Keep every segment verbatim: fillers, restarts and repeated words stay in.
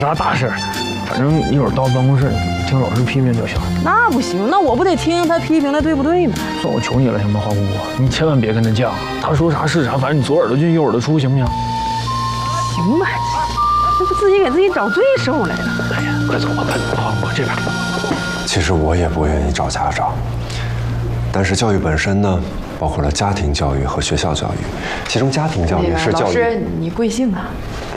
啥大事儿，反正一会儿到办公室听老师批评就行。 那不行，那我不得听听他批评的对不对吗？ 算我求你了，行吗，花姑姑？你千万别跟他犟，他说啥是啥，反正你左耳朵进右耳朵出，行不行？ 行吧，这不自己给自己找罪受来了。 哎呀，快走吧，快走吧，花姑姑这边。 其实我也不愿意找家长，但是教育本身呢，包括了家庭教育和学校教育，其中家庭教育是教育。 老师，你贵姓啊？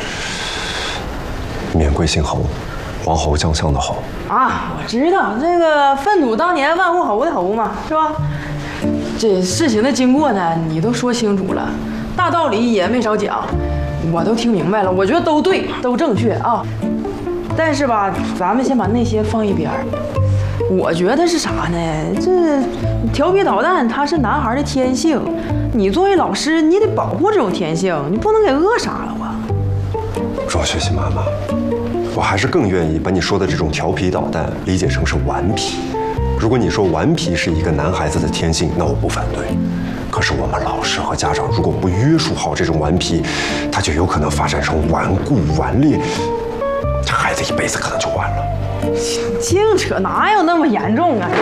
免贵姓侯，黄侯将相的侯。 啊，我知道这个粪土当年万户侯的侯嘛，是吧？这事情的经过呢，你都说清楚了，大道理也没少讲，我都听明白了，我觉得都对，都正确啊。但是吧，咱们先把那些放一边儿。我觉得是啥呢？这调皮捣蛋，他是男孩的天性。你作为老师，你得保护这种天性，你不能给扼杀了啊！ 庄学习妈妈，我还是更愿意把你说的这种调皮捣蛋理解成是顽皮。如果你说顽皮是一个男孩子的天性，那我不反对。可是我们老师和家长如果不约束好这种顽皮，他就有可能发展成顽固顽劣，这孩子一辈子可能就完了。 净扯，哪有那么严重啊？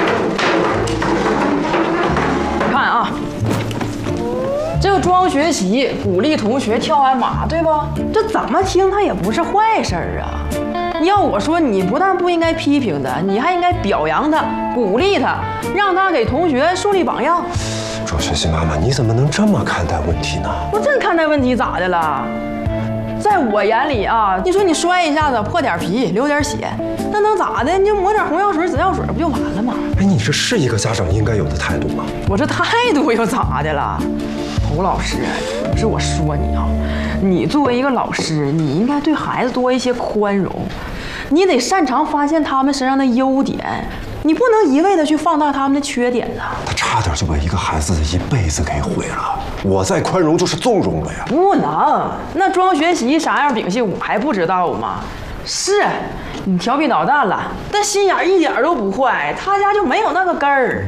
看啊，这个庄学习鼓励同学跳完马，对吧？这怎么听他也不是坏事儿啊。要我说，你不但不应该批评他，你还应该表扬他、鼓励他，让他给同学树立榜样。 庄学习妈妈，你怎么能这么看待问题呢？ 我这看待问题咋的了？在我眼里啊，你说你摔一下子破点皮流点血，那能咋的？你就抹点红药水、紫药水不就完了吗？ 哎，你这是一个家长应该有的态度吗？ 我这态度又咋的了？侯老师，不是我说你啊，你作为一个老师，你应该对孩子多一些宽容，你得擅长发现他们身上的优点，你不能一味的去放大他们的缺点呐。 他差点就把一个孩子的一辈子给毁了，我再宽容就是纵容了呀。 不能，那庄学习啥样秉性我还不知道吗？是你调皮捣蛋了，但心眼一点都不坏，他家就没有那个根儿。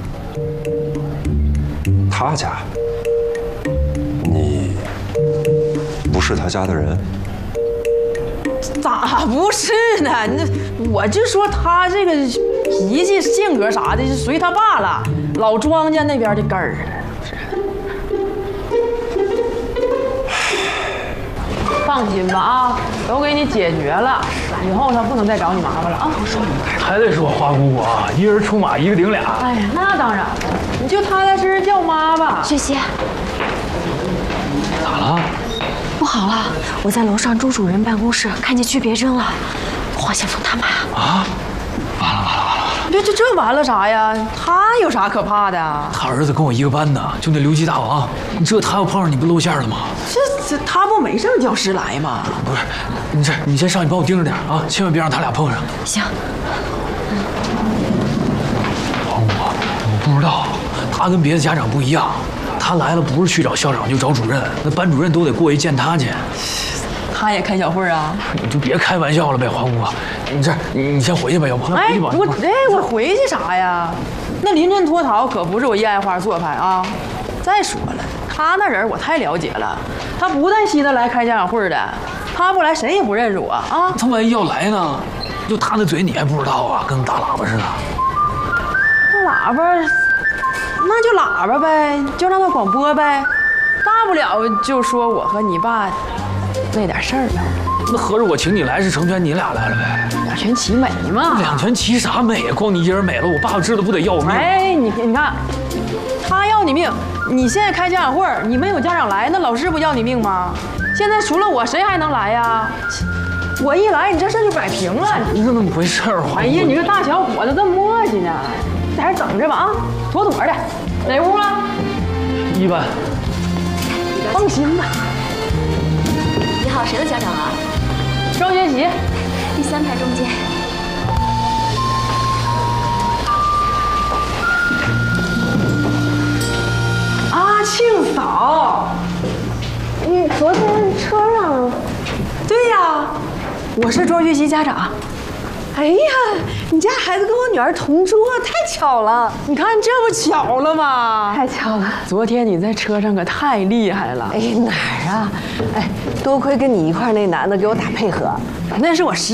他家？你不是他家的人？ 咋不是呢？你我就说他这个脾气、性格啥的，是随他爸了，老庄家那边的根儿。放心吧啊，都给你解决了，以后他不能再找你麻烦了啊。 还得说花姑姑啊，一人出马，一个顶俩。 哎呀，那当然了，你就踏踏实实叫妈吧。 学习咋了？ 不好了，我在楼上朱主任办公室看见区别针了，黄晓峰他妈啊！完了完了完了完了！ 这这这完了啥呀？他有啥可怕的？ 他儿子跟我一个班的，就那留级大王，这他要碰上你不露馅了吗？ 这这他不没上教室来吗？ 不是，你这你先上去帮我盯着点啊，千万别让他俩碰上。 行。 黄姑，我不知道，他跟别的家长不一样。他来了不是去找校长就找主任，那班主任都得过去见他去。 他也开小会啊？ 你就别开玩笑了呗，花姑姑，你这你你先回去吧，要不哎， 回去吧。 我哎我回去啥呀？那临阵脱逃可不是我一爱花做派啊！再说了，他那人我太了解了，他不但稀得来开家长会的，他不来谁也不认识我啊！ 他万一要来呢？就他那嘴你还不知道啊，跟大喇叭似的。 那喇叭。那就喇叭呗，就让他广播呗，大不了就说我和你爸那点事儿呗。 那合着我请你来是成全你俩来了呗？ 两全其美嘛。 两全其啥美呀？光你一人美了，我爸爸知道不得要我命？ 哎，你你看，他要你命，你现在开家长会，你没有家长来，那老师不要你命吗？现在除了我，谁还能来呀？我一来，你这事就摆平了。 不是那么回事儿， 哎呀，你个大小伙子这么磨叽呢，在这整着吧啊，妥妥的。哪屋啊？ 一班。 放心吧。 你好，谁的家长啊？ 庄学习， 第三排中间。 阿庆嫂， 你昨天车上？ 对呀，我是庄学习家长。 哎呀，你家孩子跟我女儿同桌，太巧了！ 你看这不巧了吗？ 太巧了。 昨天你在车上可太厉害了。 哎，哪儿啊？哎，多亏跟你一块儿那男的给我打配合， 那是我师。